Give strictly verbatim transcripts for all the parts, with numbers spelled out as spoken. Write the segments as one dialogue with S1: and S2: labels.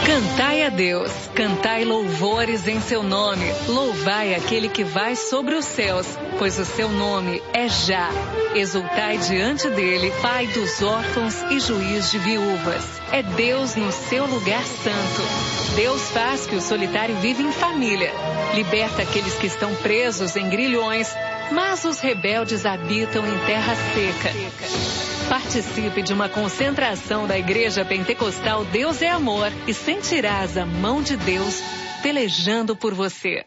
S1: Cantai a Deus, cantai louvores em seu nome, louvai aquele que vai sobre os céus, pois o seu nome é Já. Exultai diante dele, Pai dos órfãos e juiz de viúvas. É Deus no seu lugar santo. Deus faz que o solitário viva em família, liberta aqueles que estão presos em grilhões, mas os rebeldes habitam em terra seca. Participe de uma concentração da Igreja Pentecostal Deus é Amor e sentirás a mão de Deus pelejando por você.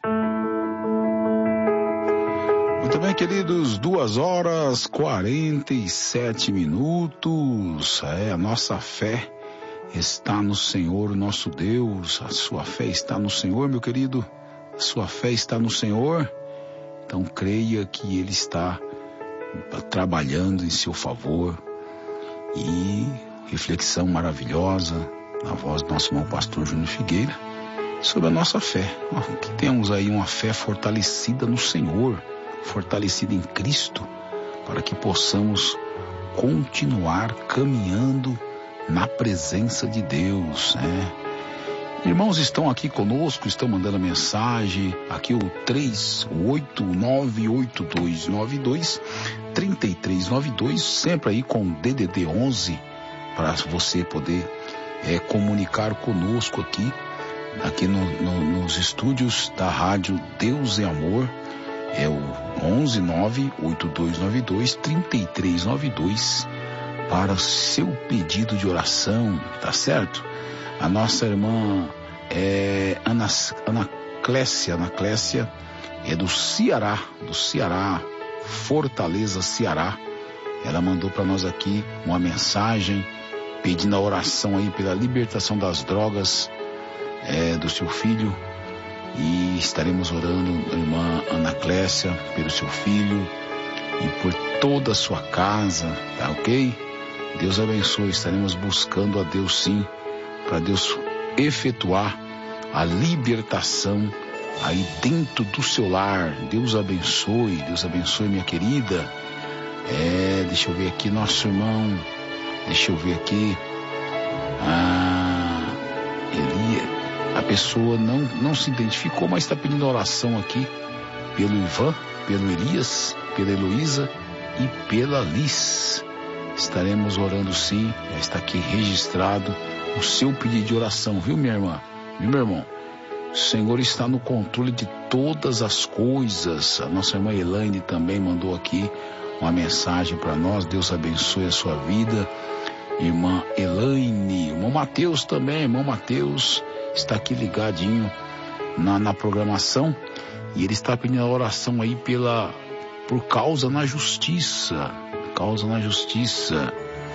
S2: Muito bem, queridos, duas horas quarenta e sete minutos. É, a nossa fé está no Senhor, nosso Deus. A sua fé está no Senhor, meu querido. A sua fé está no Senhor. Então creia que Ele está trabalhando em seu favor. E reflexão maravilhosa na voz do nosso irmão pastor Júnior Figueira sobre a nossa fé. Que temos aí uma fé fortalecida no Senhor, fortalecida em Cristo, para que possamos continuar caminhando na presença de Deus, né? Irmãos estão aqui conosco, estão mandando mensagem, aqui o três oito nove oito dois nove dois três três nove dois, sempre aí com D D D onze, para você poder é, comunicar conosco aqui, aqui no, no, nos estúdios da rádio Deus é Amor, é o onze nove oito dois nove dois três três nove dois, para seu pedido de oração, tá certo? A nossa irmã é Ana, Ana Clécia, Ana Clécia é do Ceará, do Ceará, Fortaleza, Ceará. Ela mandou para nós aqui uma mensagem pedindo a oração aí pela libertação das drogas é, do seu filho. E estaremos orando, irmã Ana Clécia, pelo seu filho e por toda a sua casa, tá ok? Deus abençoe, estaremos buscando a Deus sim, para Deus efetuar a libertação aí dentro do seu lar. Deus abençoe, Deus abençoe, minha querida. É, deixa eu ver aqui, nosso irmão, deixa eu ver aqui, ah, ele, a pessoa não, não se identificou, mas está pedindo oração aqui pelo Ivan, pelo Elias, pela Heloísa e pela Liz. Estaremos orando sim, já está aqui registrado o seu pedido de oração, viu, minha irmã? Viu, meu irmão? O Senhor está no controle de todas as coisas. A nossa irmã Elaine também mandou aqui uma mensagem para nós. Deus abençoe a sua vida, irmã Elaine. Irmão Mateus também, irmão Mateus está aqui ligadinho na, na programação, e ele está pedindo a oração aí pela, por causa na justiça, causa na justiça.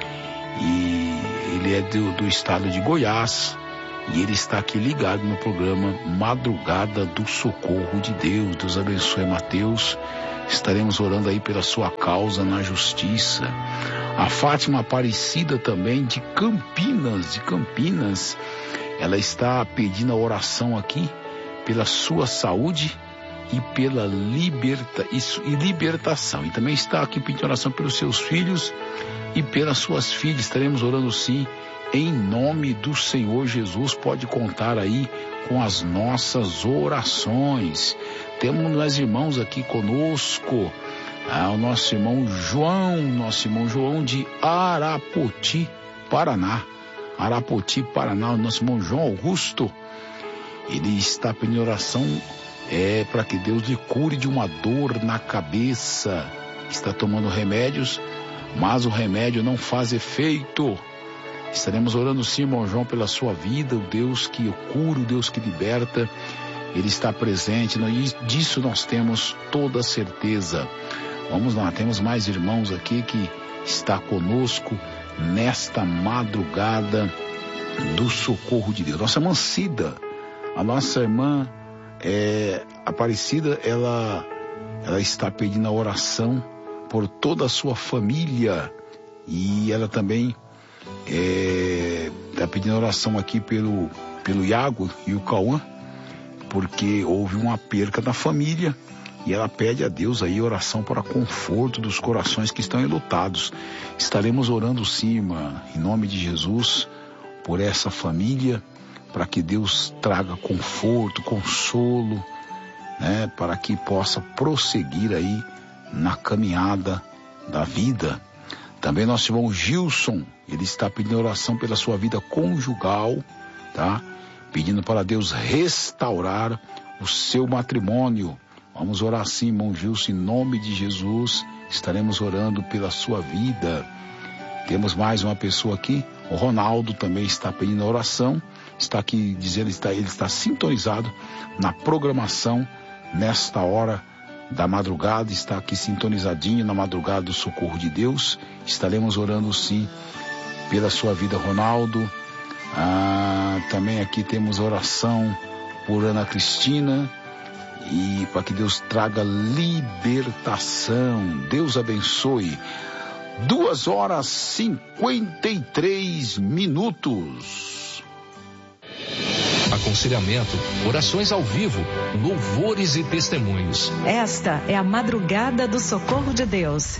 S2: E ele é do, do estado de Goiás, e ele está aqui ligado no programa Madrugada do Socorro de Deus. Deus abençoe, Mateus. Estaremos orando aí pela sua causa na justiça. A Fátima Aparecida também, de Campinas, de Campinas, ela está pedindo a oração aqui pela sua saúde e pela liberta, isso, e libertação. E também está aqui pedindo oração pelos seus filhos e pelas suas filhas. Estaremos orando sim, em nome do Senhor Jesus. Pode contar aí com as nossas orações. Temos nós irmãos aqui conosco, ah, o nosso irmão João, nosso irmão João de Arapoti, Paraná. Arapoti, Paraná, o nosso irmão João Augusto. Ele está pedindo oração é, para que Deus lhe cure de uma dor na cabeça. Está tomando remédios, mas o remédio não faz efeito. Estaremos orando sim, irmão João, pela sua vida, o Deus que cura, o Deus que liberta. Ele está presente, e disso nós temos toda a certeza. Vamos lá, temos mais irmãos aqui que está conosco nesta madrugada do socorro de Deus. Nossa irmã Cida, a nossa irmã é, Aparecida, ela, ela está pedindo a oração por toda a sua família, e ela também é, está pedindo oração aqui pelo, pelo Iago e o Cauã, porque houve uma perca na família, e ela pede a Deus aí oração para conforto dos corações que estão enlutados. Estaremos orando sim, irmã, em nome de Jesus, por essa família, para que Deus traga conforto, consolo, né, para que possa prosseguir aí na caminhada da vida. Também nosso irmão Gilson, ele está pedindo oração pela sua vida conjugal, tá? Pedindo para Deus restaurar o seu matrimônio. Vamos orar sim, irmão Gilson, em nome de Jesus, estaremos orando pela sua vida. Temos mais uma pessoa aqui, o Ronaldo também está pedindo oração, está aqui dizendo, está, ele está sintonizado na programação nesta hora da madrugada, está aqui sintonizadinho na madrugada do Socorro de Deus. Estaremos orando sim pela sua vida, Ronaldo. Ah, também aqui temos oração por Ana Cristina e para que Deus traga libertação. Deus abençoe. Duas horas cinquenta e três minutos.
S3: Aconselhamento, orações ao vivo, louvores e testemunhos.
S1: Esta é a madrugada do Socorro de Deus.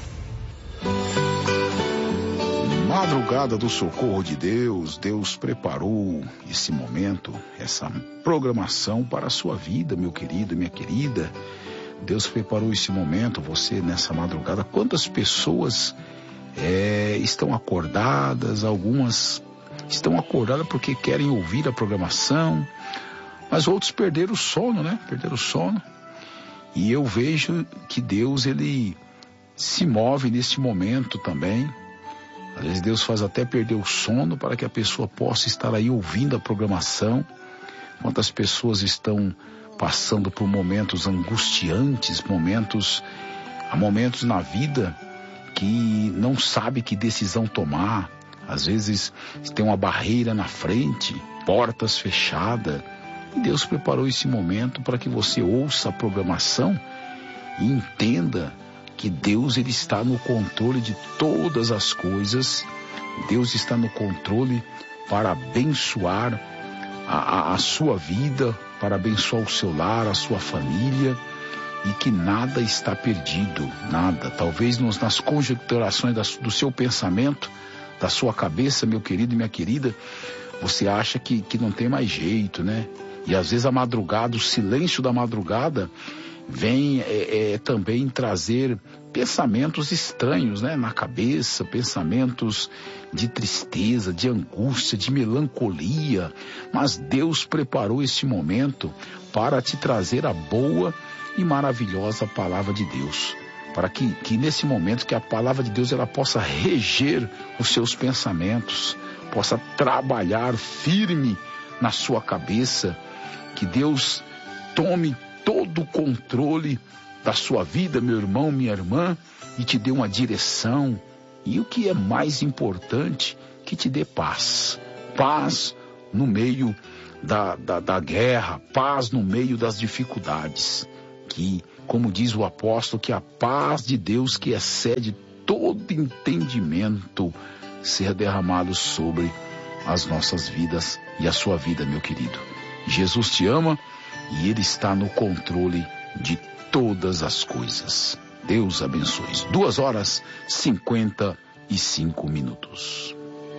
S2: Madrugada do Socorro de Deus. Deus preparou esse momento, essa programação para a sua vida, meu querido, minha querida. Deus preparou esse momento, você nessa madrugada. Quantas pessoas é, estão acordadas, algumas estão acordadas porque querem ouvir a programação, mas outros perderam o sono, né? Perderam o sono. E eu vejo que Deus, ele se move neste momento também. Às vezes Deus faz até perder o sono para que a pessoa possa estar aí ouvindo a programação. Quantas pessoas estão passando por momentos angustiantes, momentos, há momentos na vida que não sabe que decisão tomar. Às vezes tem uma barreira na frente, portas fechadas. E Deus preparou esse momento para que você ouça a programação e entenda que Deus, ele está no controle de todas as coisas. Deus está no controle para abençoar a, a, a sua vida, para abençoar o seu lar, a sua família, e que nada está perdido, nada. Talvez nos, nas conjecturações da, do seu pensamento, da sua cabeça, meu querido e minha querida, você acha que, que não tem mais jeito, né? E às vezes a madrugada, o silêncio da madrugada vem é, é, também trazer pensamentos estranhos, né, na cabeça, pensamentos de tristeza, de angústia, de melancolia. Mas Deus preparou este momento para te trazer a boa e maravilhosa palavra de Deus, para que, que nesse momento que a palavra de Deus ela possa reger os seus pensamentos, possa trabalhar firme na sua cabeça, que Deus tome todo o controle da sua vida, meu irmão, minha irmã, e te dê uma direção. E o que é mais importante, que te dê paz. Paz no meio da, da, da guerra, paz no meio das dificuldades. Que, como diz o apóstolo, que a paz de Deus, que excede todo entendimento, seja derramado sobre as nossas vidas e a sua vida, meu querido. Jesus te ama e Ele está no controle de todas as coisas. Deus abençoe. Duas horas cinquenta e cinco minutos.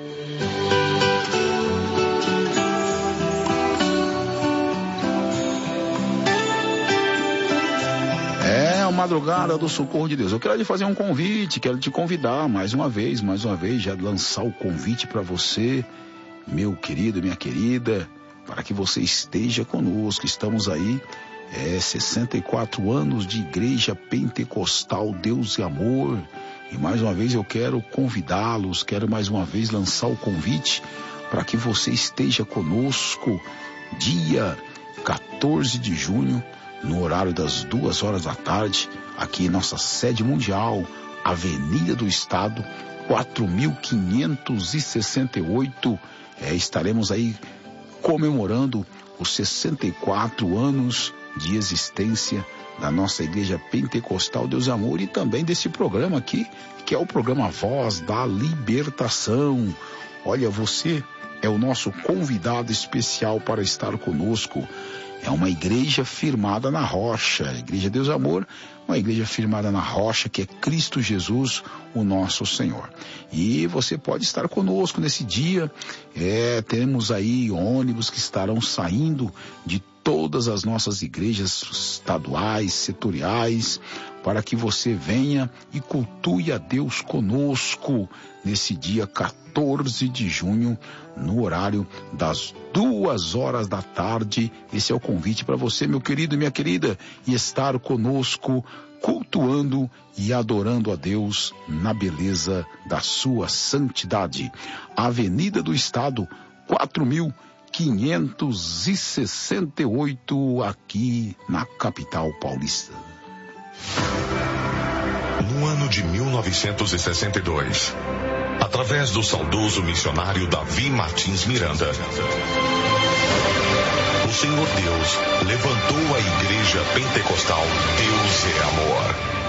S2: É a madrugada do Socorro de Deus. Eu quero lhe fazer um convite, quero te convidar mais uma vez, mais uma vez, já lançar o convite para você, meu querido, minha querida, para que você esteja conosco. Estamos aí, é, sessenta e quatro anos de Igreja Pentecostal Deus e Amor. E mais uma vez eu quero convidá-los, quero mais uma vez lançar o convite para que você esteja conosco dia quatorze de junho, no horário das duas horas da tarde, aqui em nossa sede mundial, Avenida do Estado, quatro mil quinhentos e sessenta e oito. É, estaremos aí comemorando os sessenta e quatro anos de existência da nossa Igreja Pentecostal Deus e Amor, e também desse programa aqui, que é o programa Voz da Libertação. Olha, você é o nosso convidado especial para estar conosco. É uma igreja firmada na rocha, a Igreja Deus Amor, uma igreja firmada na rocha que é Cristo Jesus, o nosso Senhor. E você pode estar conosco nesse dia. É, temos aí ônibus que estarão saindo de todas as nossas igrejas estaduais, setoriais, para que você venha e cultue a Deus conosco nesse dia quatorze de junho, no horário das duas horas da tarde. Esse é o convite para você, meu querido e minha querida, e estar conosco, cultuando e adorando a Deus na beleza da sua santidade. Avenida do Estado, quatro mil quinhentos e sessenta e oito, aqui na capital paulista.
S4: No ano de mil novecentos e sessenta e dois, através do saudoso missionário Davi Martins Miranda, o Senhor Deus levantou a Igreja Pentecostal Deus é Amor.